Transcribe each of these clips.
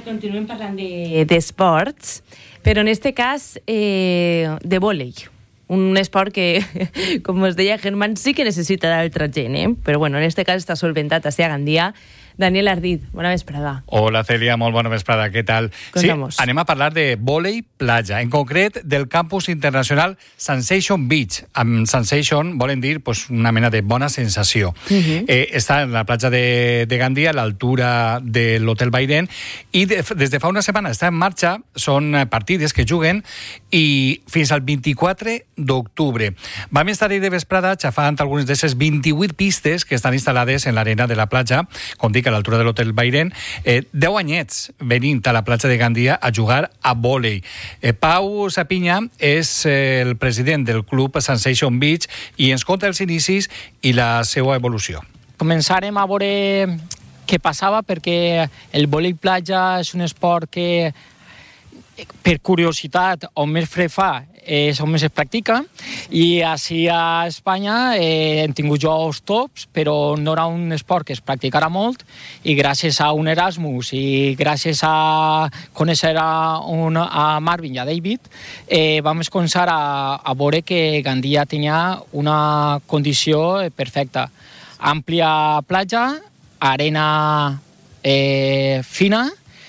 Continuem parlant d'esports, però en este cas de vòlei. Un esport que, com us deia Germán, sí que necessita d'altra gent, però bueno, en este cas està solventat a Gandia. Daniel Ardid, bona vesprada. Hola Celia, molt bona vesprada, què tal? Contamos. Sí, anem a parlar de vòlei platja, en concret del campus internacional Sensation Beach. Amb Sensation volen dir una mena de bona sensació. Està en la platja de Gandia, a l'altura de l'Hotel Bairén, i des de fa una setmana està en marxa, són partides que juguen, i fins al 24 d'octubre. Vam estar ahir de vesprada xafant algunes d'aquestes 28 pistes que estan instal·lades en l'arena de la platja, com dic, a l'altura de l'Hotel Bairén, 10 anyets venint a la platja de Gandia a jugar a vòlei. Pau Sapinya és el president del club Sensation Beach i ens conta els inicis i la seva evolució. Començarem a veure què passava, perquè el vòlei platja és un esport que, per curiositat, on més fred fa és on més es practica, i així a Espanya hem tingut jugadors tops, però no era un esport que es practicara molt, i gràcies a un Erasmus i gràcies a conèixer a Marvin i a David, vam començar a veure que Gandia tenia una condició perfecta. Àmplia platja, arena fina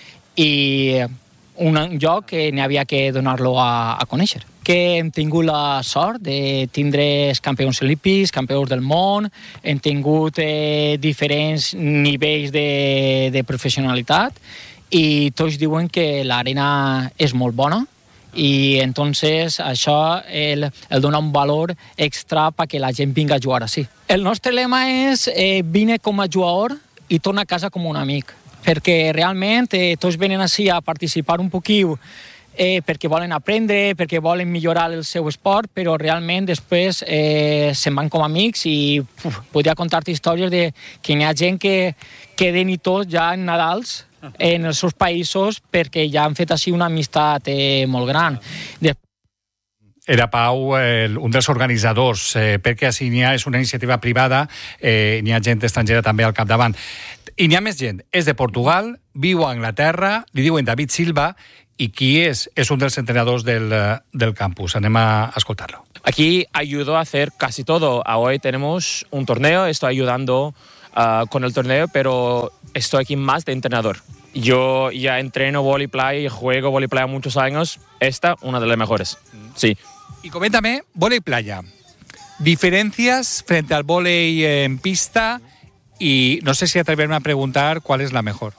i un lloc que n'hi havia que donar-lo a conèixer. Que hem tingut la sort de tindre campions olímpics, campions del món, hem tingut diferents nivells de professionalitat, i tots diuen que l'arena és molt bona, i entonces això el dona un valor extra perquè la gent vinga a jugar així. El nostre lema és vine com a jugador i torna a casa com un amic, perquè realment tots venen així a participar un poquit perquè volen aprendre, perquè volen millorar el seu esport, però realment després se'n van com amics, i podria contar-te històries de que hi ha gent que queden i tot ja en Nadals en els seus països perquè ja han fet així una amistat molt gran. Era Pau, un dels organitzadors, perquè així n'hi ha, és una iniciativa privada, n'hi ha gent estrangera també al capdavant. I n'hi ha més gent, és de Portugal, viu a Anglaterra, li diuen David Silva, y qui es un dels entrenadors del campus. Anem a escoltarlo. Aquí ayudó a hacer casi todo. Hoy tenemos un torneo, estoy ayudando con el torneo, pero estoy aquí más de entrenador. Yo ya entreno vóley playa y juego vóley playa muchos años. Esta, una de las mejores. Sí. Y coméntame, vóley playa. Diferencias frente al vóley en pista. Y no sé si atreverme a preguntar cuál es la mejor.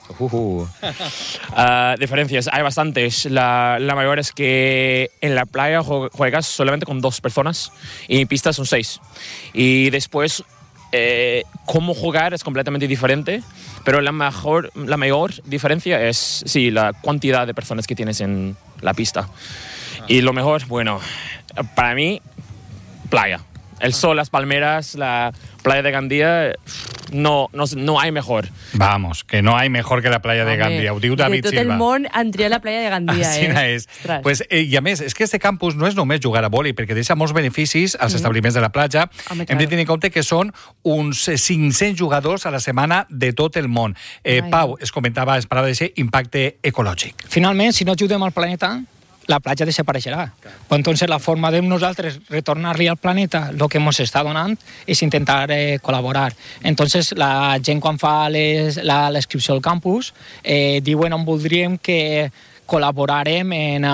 Diferencias, hay bastantes. La mayor es que en la playa juegas solamente con 2 personas y en pista son 6. Y después, cómo jugar es completamente diferente, pero la mayor diferencia es, sí, la cantidad de personas que tienes en la pista. Y lo mejor, bueno, para mí, playa. El sol, las palmeras, la playa de Gandia, no hay mejor. Vamos, que no hay mejor que la playa de Gandia. Ho diu David Silva. De tot el món han triat la playa de Gandia, és. Pues, i a més, és que este campus no és només jugar a vòlei, perquè deixa molts beneficis als establiments de la platja. Hem de tenir en compte que són uns 500 jugadors a la setmana de tot el món. Pau, es parlava d'aquest impacte ecològic. Finalment, si no ajudem al planeta, la platja desapareixerà. Entonces, la forma de nosaltres retornar-li al planeta el que ens està donant és intentar col·laborar. Entonces, la gent quan fa l'inscripció al campus diuen on voldríem que col·laborarem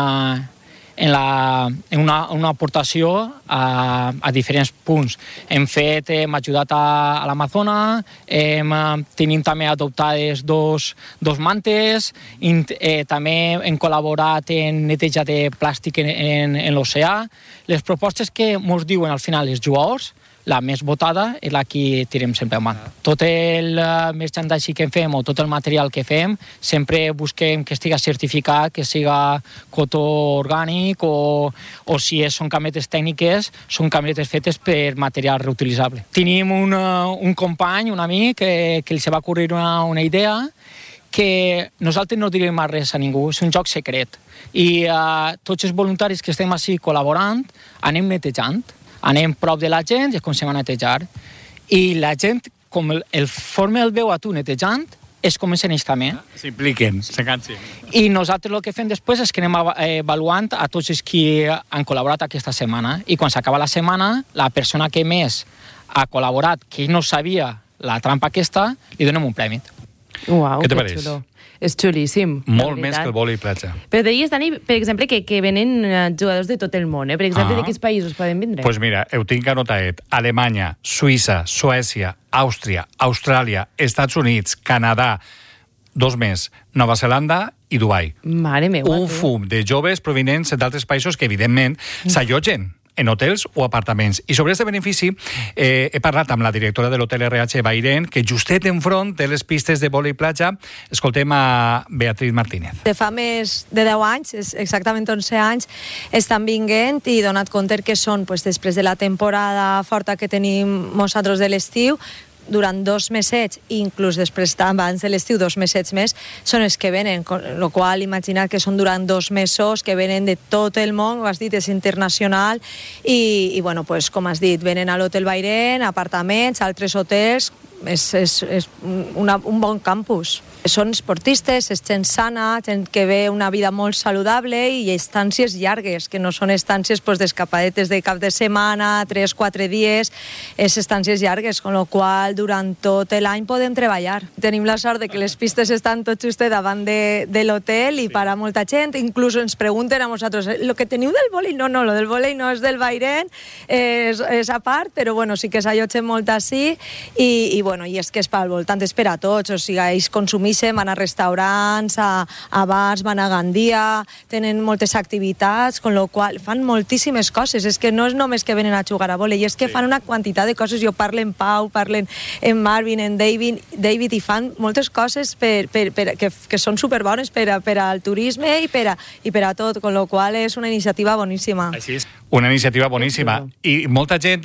en una aportació a diferents punts. Hem ajudat a l'Amazona, tenim també adoptades dos mantes, també hem col·laborat en neteja de plàstic en l'oceà. Les propostes que ens diuen al final els jugadors, la més votada és la que tirem sempre endavant. Tot el merchandising que fem o tot el material que fem, sempre busquem que estigui certificat, que siga cotó orgànic o si són camisetes tècniques, són camisetes fetes per material reutilitzable. Tenim un company, un amic, que li va ocórrer una idea que nosaltres no direm res a ningú, és un joc secret. I tots els voluntaris que estem així col·laborant anem netejant. Anem prop de la gent i comencem a netejar. I la gent, com el forma el veu a tu netejant, es comencen ells també. S'impliquen, s'enganxen. I nosaltres el que fem després és que anem avaluant a tots els que han col·laborat aquesta setmana. I quan s'acaba la setmana, la persona que més ha col·laborat, que no sabia la trampa aquesta, li donem un premi. Uau, què te pareix? xulo. És xulíssim. Molt més que el vòlei platja. Però deies, Dani, per exemple, que venen jugadors de tot el món. Per exemple, de quins països poden vindre? Doncs mira, ho tinc anotat. Alemanya, Suïssa, Suècia, Àustria, Austràlia, Estats Units, Canadà, 2 més, Nova Zelanda i Dubai. Mare meva. Un fum de joves provinents d'altres països que, evidentment, s'allotgen en hotels o apartaments. I sobre aquest benefici he parlat amb la directora de l'hotel RH Bairen, que justet enfront de les pistes de vòlei platja. Escoltem a Beatriz Martínez. De fa més de 10 anys, exactament 11 anys, estan vinguent i donat compte que són, després de la temporada forta que tenim nosaltres de l'estiu, durant 2 mesets, inclús després abans de l'estiu, 2 mesets més, són els que venen, el qual imagina't que són durant 2 mesos, que venen de tot el món, ho has dit, és internacional, i bueno, com has dit, venen a l'Hotel Bairen, apartaments, altres hotels, és un bon campus. Són esportistes, és gent sana, gent que ve una vida molt saludable i estàncies llargues, que no són estàncies d'escapadetes de cap de setmana, 3-4 dies, és estàncies llargues, amb la qual durant tot l'any podem treballar. Tenim la sort de que les pistes estan tot just davant de l'hotel i para molta gent, inclús ens pregunten a nosaltres, lo que teniu del vòlei? No, lo del vòlei no és del Bairen, és a part, però bueno, sí que s'allotgen molt així i és que és pel voltant, és per a tots, o sigui, ells consumeixen, van a restaurants, a bars, van a Gandia, tenen moltes activitats, amb la qual fan moltíssimes coses, és que no és només que venen a jugar a vòlei, és que fan una quantitat de coses, jo parlo en Pau, parlen en Marvin, en David, i fan moltes coses que són superbones per al turisme i per a tot, amb la qual és una iniciativa boníssima. Així és. Una iniciativa boníssima. I molta gent,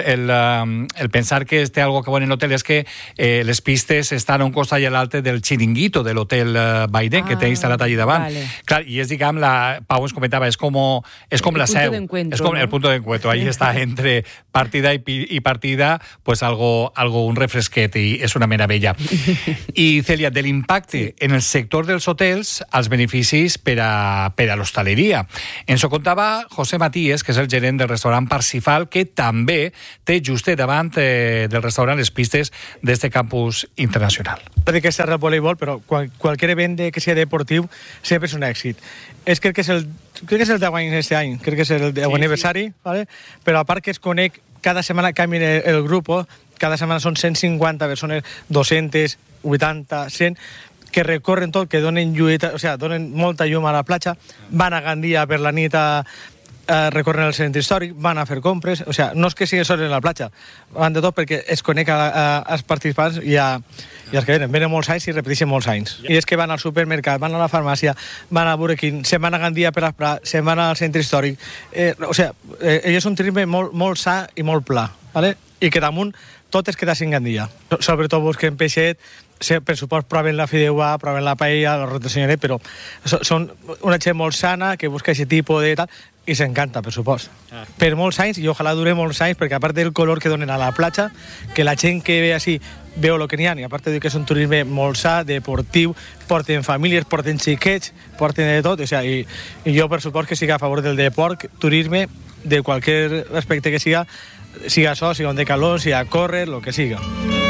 el pensar que té algo que vol en l'hotel és que les pistes estan a un costat i a l'altre del xiringuito de l'hotel Bairen, que té instal·lat allí davant. Vale. Clar, i és, diguem, Pau ens comentava, és com la seu. És com el punto de encuentro. Ahí està entre partida i partida, pues algo un refresquet, i és una meravella. I, Celia, de l'impacte en el sector dels hotels, als beneficis per a l'hostaleria. Ens ho contava José Matías, que és el gerent del restaurant Parsifal, que també té just davant del restaurant les pistes d'este campus internacional. De que serà el voleibol, però qualsevol event que sigui deportiu sempre és un èxit. Crec que és el 10 anys aquest any, crec que és el 10 aniversari, ¿vale? Però a part que es conec, cada setmana canvia el grup, cada setmana són 150 persones, 200, 80, 100, que recorren tot, que donen lluita, o sigui, donen molta llum a la platja, van a Gandia per la nit a recorren el centre històric, van a fer compres, o sigui, no és que sigui sol en la platja, van de tot perquè es conec als participants i els que venen molts anys i repeteixen molts anys. I és que van al supermercat, van a la farmàcia, van a Burger se'n van a Gandia per l'esprà, se'n van al centre històric. O sigui, és un turisme molt sa i molt pla, ¿vale? I que damunt tot es queda sin Gandia. Sobretot busquen peixet, per supost proven la fideuà, proven la paella, l'arròs de senyoret, però són una gent molt sana que busca aquest tipus de tal, i s'encanta, per supost. Per molts anys, i ojalà dure molts anys, perquè a part del color que donen a la platja, que la gent que ve així veu el que n'hi ha, i a part de que és un turisme molt sa, deportiu, porten famílies, porten xiquets, porten de tot, o sigui, i jo per supost que sigui a favor del deport, turisme, de qualsevol aspecte que siga això, siga un decalón, siga córrer, lo que siga.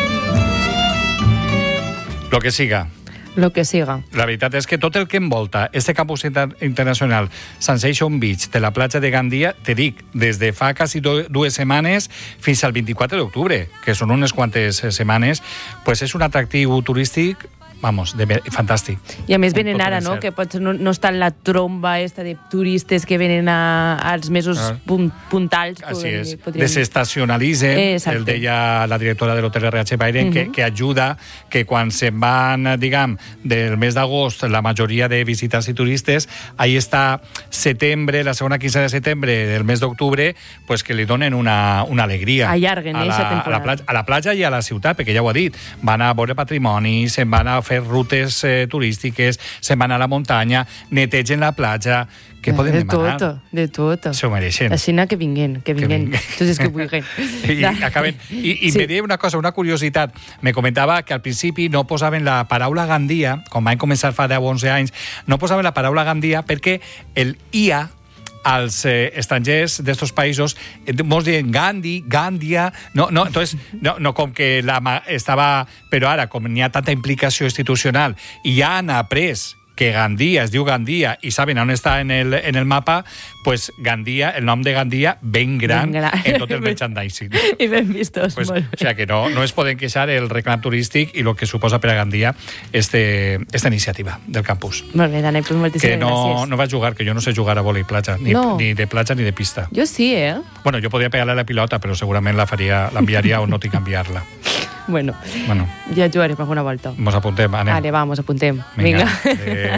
Lo que siga. Lo que siga. La veritat és que tot el que envolta este campus internacional Sensation Beach de la platja de Gandia, te dic, des de fa quasi 2 setmanes fins al 24 d'octubre, que són unes quantes setmanes, pues és un atractiu turístic, vamos, fantàstic. I a més venen ara, no? Que potser no està la tromba esta de turistes que venen als mesos puntals. Així és. Desestacionalitzen, el deia la directora de l'hotel RH Bairen, que ajuda que quan se'n van, diguem, del mes d'agost, la majoria de visitants i turistes, ahí està setembre, la segona quinzena de setembre, del mes d'octubre, pues que li donen una alegria. Allarguen aquesta temporada. A la platja i a la ciutat, perquè ja ho ha dit, van a veure patrimoni, se'n van a fer rutes turístiques, se'n van a la muntanya, netegen la platja. Què podem demanar? De tot. Se ho mereixen. Així que vinguen. Entonces que vulguin. I acaben. I me deia una cosa, una curiositat. Me comentava que al principi no posaven la paraula Gandia, quan van començar fa 10 o 11 anys, no posaven la paraula Gandia perquè el IA als estrangers d'estos països molts diuen Gandhi, Gandia, entonces, no com que estava, però ara, com n'hi ha tanta implicació institucional i ja han après que Gandia es diu Gandia i saben on està en el mapa, pues Gandia, el nom de Gandia, ben gran en tot el merchandising. I ben vistos. Pues, o sea que no es poden queixar el reclam turístic i el que suposa per a Gandia esta iniciativa del campus. Molt bé, Dani, pues moltíssimes gràcies. Que no vaig jugar, que jo no sé jugar a vòlei platja, ni de platja ni de pista. Jo sí, Bueno, jo podria pegar-la a la pilota, però segurament l'enviaria on no tinc que enviar-la. Bueno, ja jugarem alguna volta. Mos apuntem, anem. Vale, va, mos apuntem. Vinga.